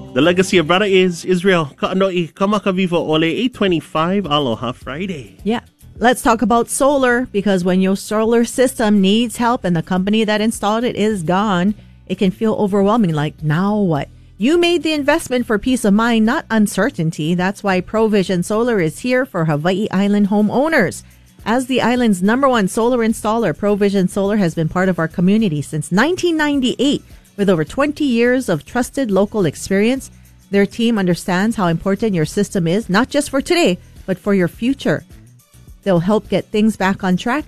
The legacy of brother is Israel. Ka'anoi, kamaka viva ole 825 Aloha Friday. Yeah. Let's talk about solar, because when your solar system needs help and the company that installed it is gone, it can feel overwhelming. Like, now what? You made the investment for peace of mind, not uncertainty. That's why Provision Solar is here for Hawaii Island homeowners. As the island's #1 solar installer, Provision Solar has been part of our community since 1998. With over 20 years of trusted local experience, their team understands how important your system is, not just for today, but for your future. They'll help get things back on track